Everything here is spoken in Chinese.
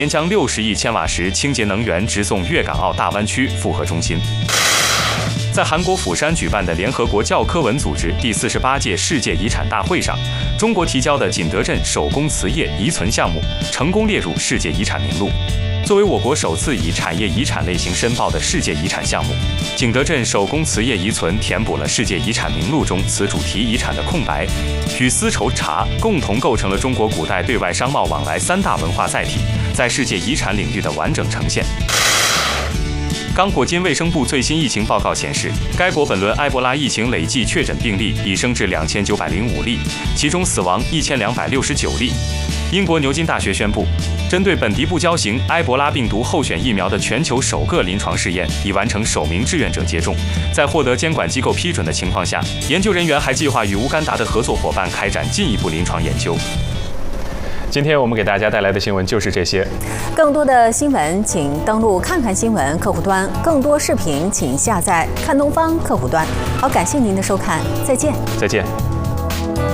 年将60亿千瓦时清洁能源直送粤港澳大湾区复合中心。在韩国釜山举办的联合国教科文组织第48届世界遗产大会上，中国提交的景德镇手工瓷业遗存项目成功列入世界遗产名录。作为我国首次以产业遗产类型申报的世界遗产项目，景德镇手工瓷业遗存填补了世界遗产名录中此主题遗产的空白，与丝绸、茶共同构成了中国古代对外商贸往来3大文化载体在世界遗产领域的完整呈现。刚果金卫生部最新疫情报告显示，该国本轮埃博拉疫情累计确诊病例已升至2905例，其中死亡1269例。英国牛津大学宣布，针对本地不交型埃博拉病毒候选疫苗的全球首个临床试验已完成首名志愿者接种。在获得监管机构批准的情况下，研究人员还计划与乌干达的合作伙伴开展进一步临床研究。今天我们给大家带来的新闻就是这些。 更多的新闻，请登录看看新闻客户端；更多视频，请下载看东方客户端。好，感谢您的收看，再见。 再见。